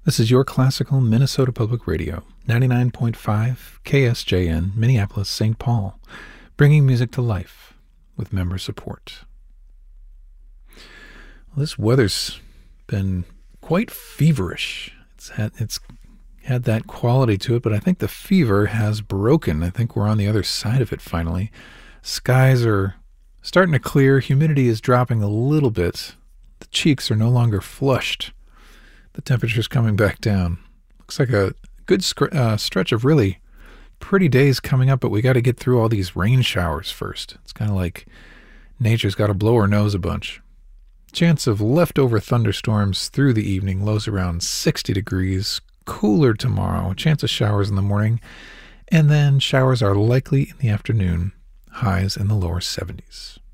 This is your classical Minnesota Public Radio, 99.5 KSJN, Minneapolis, St. Paul, bringing music to life with member support. Well, this weather's been quite feverish. It's had that quality to it, but I think the fever has broken. I think we're on the other side of it finally. Skies are starting to clear. Humidity is dropping a little bit. The cheeks are no longer flushed. The temperature's coming back down. Looks like a good stretch of really pretty days coming up, but we got to get through all these rain showers first. It's kind of like nature's got to blow her nose a bunch. Chance of leftover thunderstorms through the evening, lows around 60 degrees. Cooler tomorrow, chance of showers in the morning, and then showers are likely in the afternoon, highs in the lower 70s.